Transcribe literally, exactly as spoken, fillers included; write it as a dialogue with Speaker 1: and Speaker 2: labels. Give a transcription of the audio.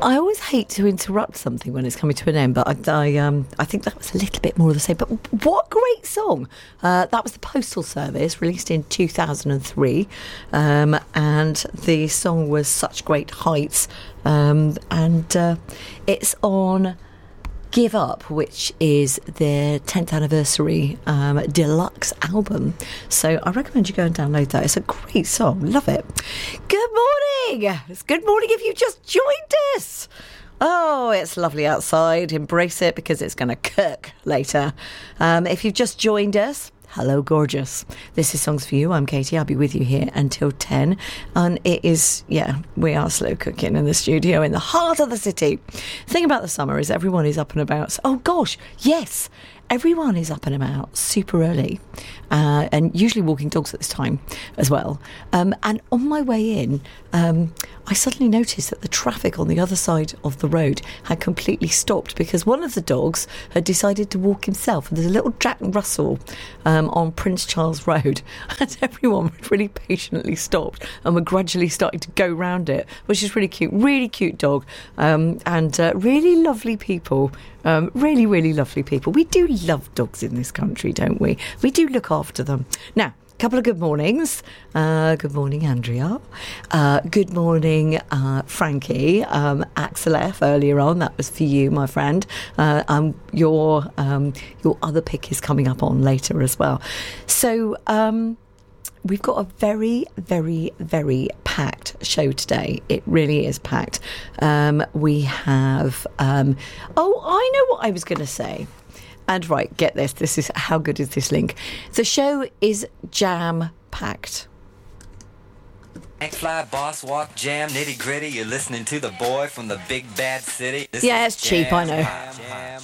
Speaker 1: I always hate to interrupt something when it's coming to an end, but I, I, um, I think that was a little bit more of the same. But what a great song! Uh, that was the Postal Service, released in two thousand three, um, and the song was Such Great Heights, um, and uh, it's on Give Up, which is their tenth anniversary um, deluxe album. So I recommend you go and download that. It's a great song. Love it. Good morning. It's good morning if you just joined us. Oh, it's lovely outside. Embrace it because it's going to cook later. Um, if you've just joined us, hello, gorgeous. This is Songs for You. I'm Katie. I'll be with you here until ten. And it is, yeah, we are slow cooking in the studio in the heart of the city. The thing about the summer is everyone is up and about. Oh, gosh, yes. Everyone is up and about super early, uh, and usually walking dogs at this time as well. Um, and on my way in, um, I suddenly noticed that the traffic on the other side of the road had completely stopped because one of the dogs had decided to walk himself. And there's a little Jack Russell um, on Prince Charles Road, and everyone really patiently stopped and were gradually starting to go round it, which is really cute. Really cute dog, um, and uh, really lovely people. Um, really, really lovely people. We do love dogs in this country, don't we? We do look after them. Now, a couple of good mornings. Uh, good morning, Andrea. Uh, good morning, uh, Frankie. Um, Axel F earlier on, that was for you, my friend. Uh, um, your um, your other pick is coming up on later as well. So, um, we've got a very, very, very packed show today. It really is packed. Um, we have... Um, oh, I know what I was going to say. And right, get this. This is... How good is this link? The show is jam-packed.
Speaker 2: Fly, boss, walk, jam, nitty gritty. You're listening to the boy from the big bad city. This
Speaker 1: yeah, it's cheap, I know.
Speaker 2: Jam, jam.